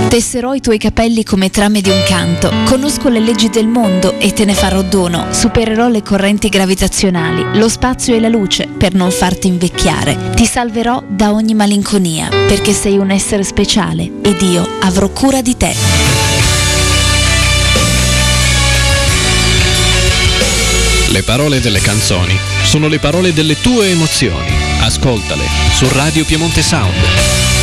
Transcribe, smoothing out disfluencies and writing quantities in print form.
Tesserò i tuoi capelli come trame di un canto, conosco le leggi del mondo e te ne farò dono, supererò le correnti gravitazionali, lo spazio e la luce per non farti invecchiare, ti salverò da ogni malinconia, perché sei un essere speciale ed io avrò cura di te. Le parole delle canzoni sono le parole delle tue emozioni. Ascoltale su Radio Piemonte Sound.